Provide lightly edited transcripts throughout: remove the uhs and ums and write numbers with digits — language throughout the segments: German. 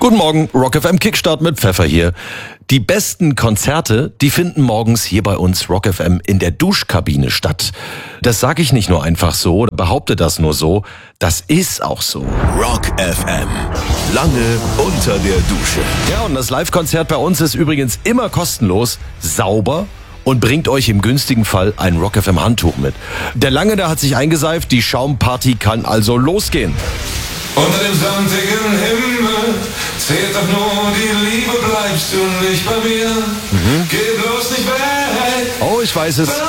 Guten Morgen, Rock FM Kickstart mit Pfeffer hier. Die besten Konzerte, die finden morgens hier bei uns Rock FM in der Duschkabine statt. Das sage ich nicht nur einfach so oder behaupte das nur so, das ist auch so. Rock FM, lange unter der Dusche. Ja, und das Live-Konzert bei uns ist übrigens immer kostenlos, sauber und bringt euch im günstigen Fall ein Rock FM Handtuch mit. Der Lange, der hat sich eingeseift, die Schaumparty kann also losgehen. Unter dem sonnigen Himmel zählt doch nur die Liebe, bleibst du nicht bei mir. Geh bloß nicht weg. Oh, ich weiß es.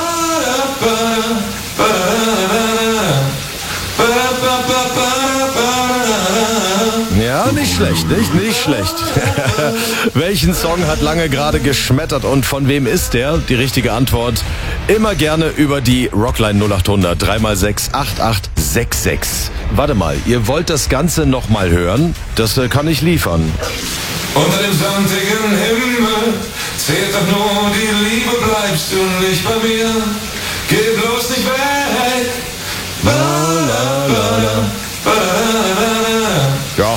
Ja, nicht schlecht, nicht schlecht. Welchen Song hat Lange gerade geschmettert und von wem ist der? Die richtige Antwort immer gerne über die Rockline 0800 3x6 8866. Warte mal, ihr wollt das Ganze nochmal hören? Das kann ich liefern. Unter dem sonnigen Himmel zählt doch nur die Liebe, bleibst du nicht bei mir. Geh bloß nicht weg. Ja.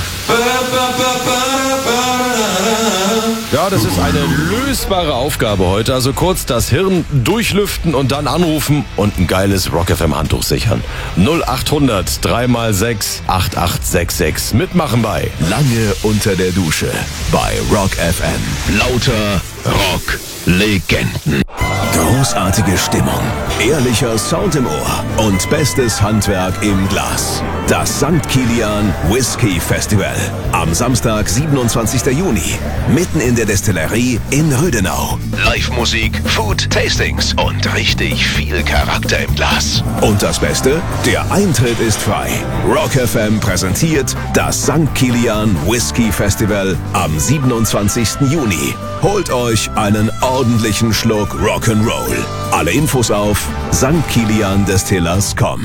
Ja, das ist eine lösbare Aufgabe heute. Also kurz das Hirn durchlüften und dann anrufen und ein geiles Rock FM Handtuch sichern. 0800 3x6 8866. Mitmachen bei Lange unter der Dusche bei Rock FM. Lauter Rock-Legenden. Großartige Stimmung, ehrlicher Sound im Ohr und bestes Handwerk im Glas. Das St. Kilian Whisky Festival am Samstag, 27. Juni. Mitten in der Destillerie in Rödenau. Live-Musik, Food, Tastings und richtig viel Charakter im Glas. Und das Beste? Der Eintritt ist frei. Rock FM präsentiert das St. Kilian Whisky Festival am 27. Juni. Holt euch einen ordentlichen Schluck Rock'n'Roll. Alle Infos auf stkiliandestillers.com.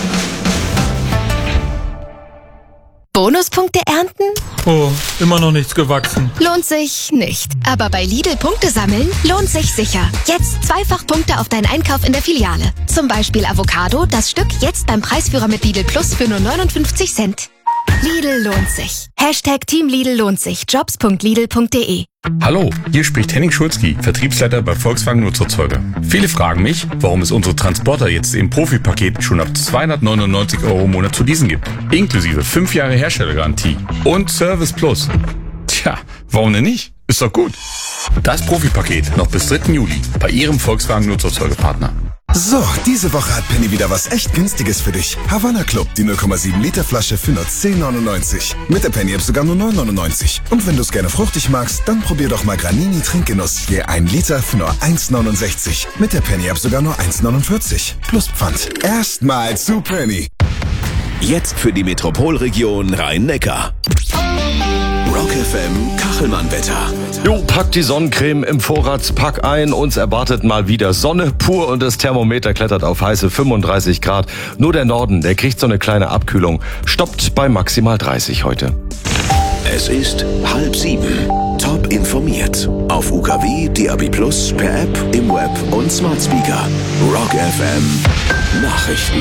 Bonuspunkte ernten? Oh, immer noch nichts gewachsen. Lohnt sich nicht. Aber bei Lidl Punkte sammeln lohnt sich sicher. Jetzt zweifach Punkte auf deinen Einkauf in der Filiale. Zum Beispiel Avocado, das Stück jetzt beim Preisführer mit Lidl Plus für nur 59 Cent. Lidl lohnt sich. Team Lidl lohnt sich. Jobs.lidl.de. Hallo, hier spricht Henning Schulzki, Vertriebsleiter bei Volkswagen Nutzerzeuger. Viele fragen mich, warum es unsere Transporter jetzt im Profi-Paket schon ab 299 € im Monat zu leasen gibt. Inklusive 5 Jahre Herstellergarantie und Service Plus. Tja, warum denn nicht? Ist doch gut. Das Profi-Paket noch bis 3. Juli bei Ihrem Volkswagen Nutzerzeugerpartner. So, diese Woche hat Penny wieder was echt Günstiges für dich. Havanna Club, die 0,7 Liter Flasche für nur 10,99. Mit der Penny App sogar nur 9,99. Und wenn du es gerne fruchtig magst, dann probier doch mal Granini Trinkgenuss. Je 1 Liter für nur 1,69. Mit der Penny App sogar nur 1,49. Plus Pfand. Erstmal zu Penny. Jetzt für die Metropolregion Rhein-Neckar. Rock FM Kachelmann-Wetter. Jo, packt die Sonnencreme im Vorratspack ein. Uns erwartet mal wieder Sonne pur und das Thermometer klettert auf heiße 35 Grad. Nur der Norden, der kriegt so eine kleine Abkühlung. Stoppt bei maximal 30 heute. Es ist 6:30. Top informiert. Auf UKW, DAB+, per App, im Web und Smart Speaker. Rock FM Nachrichten.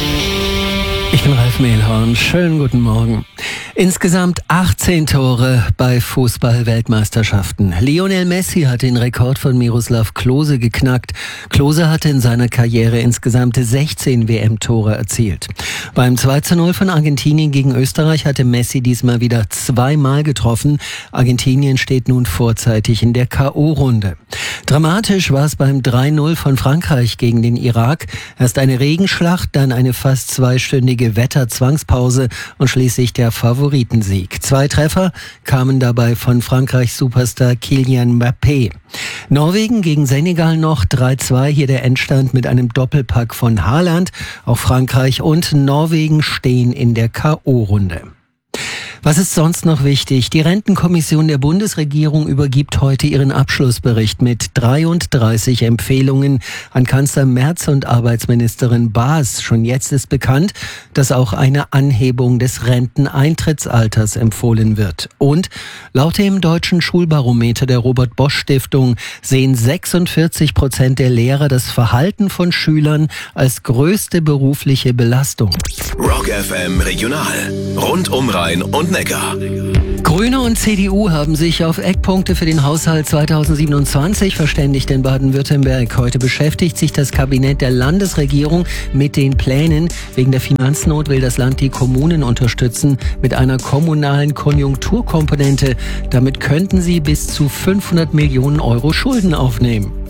Ich bin Ralf Mehlhorn. Schönen guten Morgen. Insgesamt 18 Tore bei Fußball-Weltmeisterschaften. Lionel Messi hat den Rekord von Miroslav Klose geknackt. Klose hatte in seiner Karriere insgesamt 16 WM-Tore erzielt. Beim 2:0 von Argentinien gegen Österreich hatte Messi diesmal wieder 2-mal getroffen. Argentinien steht nun vorzeitig in der K.O.-Runde. Dramatisch war es beim 3:0 von Frankreich gegen den Irak. Erst eine Regenschlacht, dann eine fast 2-stündige Wetterzwangspause und schließlich der Favoritensieg. 2 Treffer kamen dabei von Frankreichs Superstar Kylian Mbappé. Norwegen gegen Senegal noch 3:2, hier der Endstand mit einem Doppelpack von Haaland. Auch Frankreich und Norwegen stehen in der K.O.-Runde. Was ist sonst noch wichtig? Die Rentenkommission der Bundesregierung übergibt heute ihren Abschlussbericht mit 33 Empfehlungen an Kanzler Merz und Arbeitsministerin Baas. Schon jetzt ist bekannt, dass auch eine Anhebung des Renteneintrittsalters empfohlen wird. Und laut dem Deutschen Schulbarometer der Robert-Bosch-Stiftung sehen 46% der Lehrer das Verhalten von Schülern als größte berufliche Belastung. Rock FM Regional. Rund um Rhein und Neckar. Grüne und CDU haben sich auf Eckpunkte für den Haushalt 2027 verständigt in Baden-Württemberg. Heute beschäftigt sich das Kabinett der Landesregierung mit den Plänen. Wegen der Finanznot will das Land die Kommunen unterstützen mit einer kommunalen Konjunkturkomponente. Damit könnten sie bis zu 500 Millionen Euro Schulden aufnehmen.